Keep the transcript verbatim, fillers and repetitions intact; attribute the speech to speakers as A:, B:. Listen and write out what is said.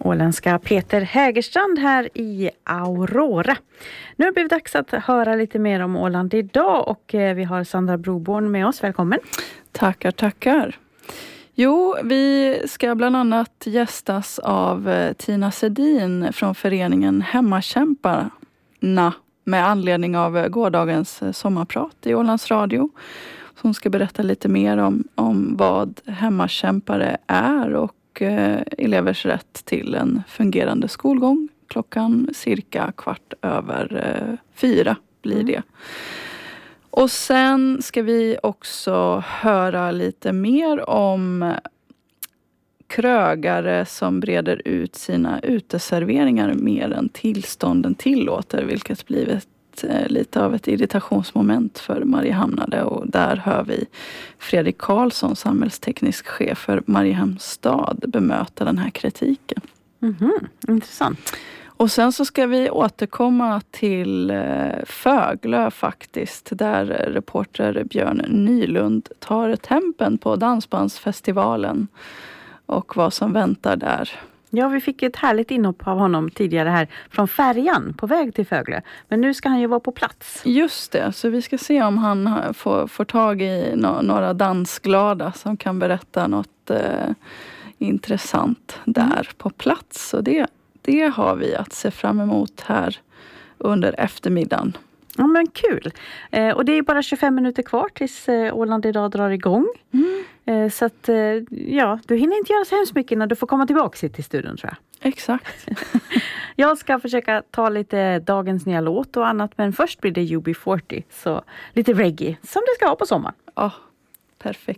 A: Åländska Peter Hägerstrand här i Aurora. Nu har det blivit dags att höra lite mer om Åland idag och vi har Sandra Broborn med oss. Välkommen.
B: Tackar, tackar. Jo, vi ska bland annat gästas av Tina Sedin från föreningen Hemmakämparna med anledning av gårdagens sommarprat i Ålands Radio. Hon ska berätta lite mer om, om vad hemmakämpare är och eh, elevers rätt till en fungerande skolgång. Klockan cirka kvart över eh, fyra blir det. Och sen ska vi också höra lite mer om krögare som breder ut sina uteserveringar mer än tillstånden tillåter, vilket blivit lite av ett irritationsmoment för Mariehamnade, och där hör vi Fredrik Karlsson, samhällsteknisk chef för Mariehamns stad, bemöta den här kritiken.
A: Mm-hmm. Intressant.
B: Och sen så ska vi återkomma till Föglö faktiskt, där reporter Björn Nylund tar tempen på Dansbandsfestivalen och vad som väntar där.
A: Ja, vi fick ett härligt inhopp av honom tidigare här från färjan på väg till Föglö. Men nu ska han ju vara på plats.
B: Just det, så vi ska se om han får, får tag i no- några dansglada som kan berätta något eh, intressant där mm. på plats. Så det, det har vi att se fram emot här under eftermiddagen.
A: Ja, men kul. Eh, och det är bara tjugofem minuter kvar tills eh, Åland idag drar igång. Mm. Eh, så att, eh, ja, du hinner inte göra så hemskt mycket när du får komma tillbaka hit till studion, tror jag.
B: Exakt.
A: Jag ska försöka ta lite dagens nya låt och annat, men först blir det U B fyrtio. Så lite reggae, som det ska ha på sommaren.
B: Ja, perfekt.